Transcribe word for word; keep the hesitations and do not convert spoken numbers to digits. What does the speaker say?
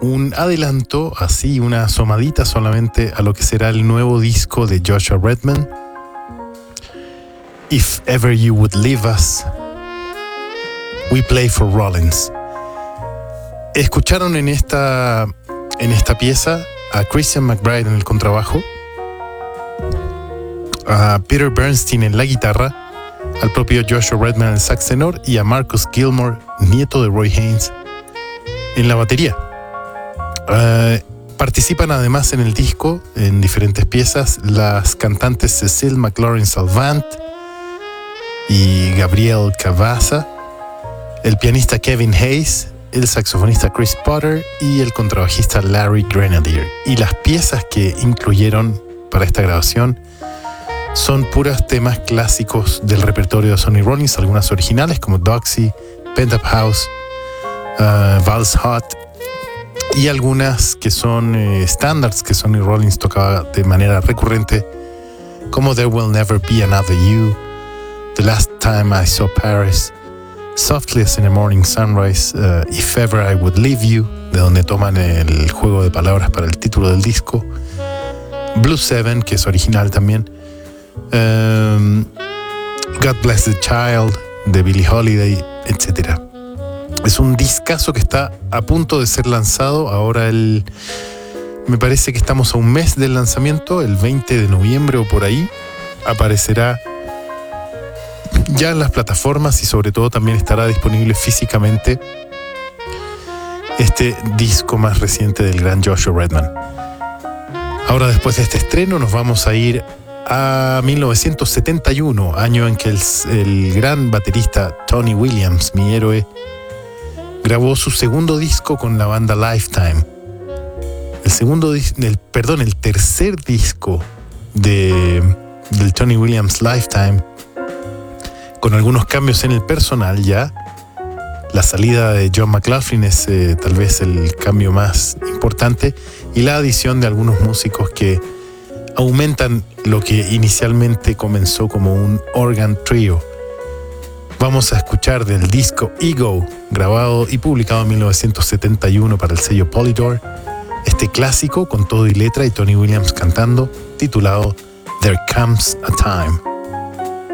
un adelanto, así una asomadita solamente a lo que será el nuevo disco de Joshua Redman, If Ever You Would Leave Us, We Play for Rollins. Escucharon en esta, en esta pieza a Christian McBride en el contrabajo, a Peter Bernstein en la guitarra, al propio Joshua Redman en el sax tenor y a Marcus Gilmore, nieto de Roy Haynes, en la batería. Uh, participan además en el disco, en diferentes piezas, las cantantes Cecile McLaurin-Salvant y Gabrielle Cavazza, el pianista Kevin Hayes, el saxofonista Chris Potter y el contrabajista Larry Grenadier. Y las piezas que incluyeron para esta grabación son puros temas clásicos del repertorio de Sonny Rollins, algunas originales como Doxy, Pent Up House, uh, Vals Hot, y algunas que son eh, standards que Sonny Rollins tocaba de manera recurrente, como There Will Never Be Another You, The Last Time I Saw Paris, Softly as in a Morning Sunrise, uh, If Ever I Would Leave You, de donde toman el juego de palabras para el título del disco, Blue Seven, que es original también, um, God Bless the Child, de Billie Holiday, etcétera. Es un discazo que está a punto de ser lanzado. Ahora el, me parece que estamos a un mes del lanzamiento, el veinte de noviembre o por ahí, aparecerá ya en las plataformas y sobre todo también estará disponible físicamente este disco más reciente del gran Joshua Redman. Ahora, después de este estreno, nos vamos a ir a mil novecientos setenta y uno, año en que el, el gran baterista Tony Williams, mi héroe, grabó su segundo disco con la banda Lifetime. El segundo, el, perdón, el tercer disco de, del Tony Williams Lifetime, con algunos cambios en el personal ya. La salida de John McLaughlin es eh, tal vez el cambio más importante, y la adición de algunos músicos que aumentan lo que inicialmente comenzó como un organ trio. Vamos a escuchar del disco Ego, grabado y publicado en mil novecientos setenta y uno para el sello Polydor, este clásico con todo y letra y Tony Williams cantando, titulado There Comes a Time.